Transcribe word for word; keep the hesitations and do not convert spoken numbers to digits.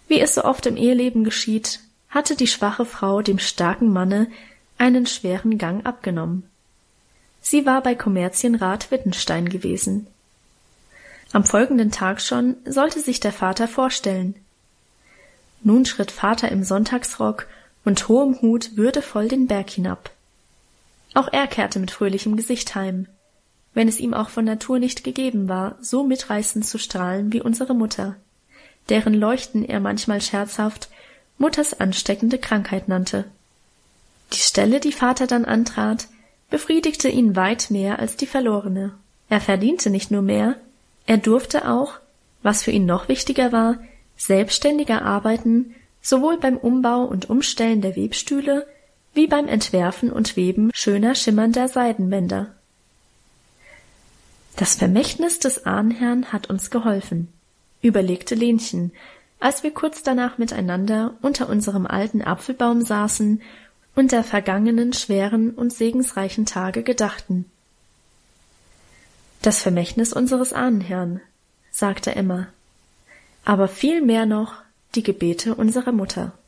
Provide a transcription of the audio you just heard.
Wie es so oft im Eheleben geschieht, hatte die schwache Frau dem starken Manne einen schweren Gang abgenommen. Sie war bei Kommerzienrat Wittenstein gewesen. Am folgenden Tag schon sollte sich der Vater vorstellen. Nun schritt Vater im Sonntagsrock und hohem Hut würdevoll den Berg hinab. Auch er kehrte mit fröhlichem Gesicht heim, wenn es ihm auch von Natur nicht gegeben war, so mitreißend zu strahlen wie unsere Mutter, deren Leuchten er manchmal scherzhaft Mutters ansteckende Krankheit nannte. Die Stelle, die Vater dann antrat, befriedigte ihn weit mehr als die verlorene. Er verdiente nicht nur mehr, er durfte auch, was für ihn noch wichtiger war, selbstständiger arbeiten, sowohl beim Umbau und Umstellen der Webstühle wie beim Entwerfen und Weben schöner schimmernder Seidenbänder. Das Vermächtnis des Ahnherrn hat uns geholfen, überlegte Lenchen, als wir kurz danach miteinander unter unserem alten Apfelbaum saßen und der vergangenen schweren und segensreichen Tage gedachten. Das Vermächtnis unseres Ahnherrn, sagte Emma, aber viel mehr noch die Gebete unserer Mutter.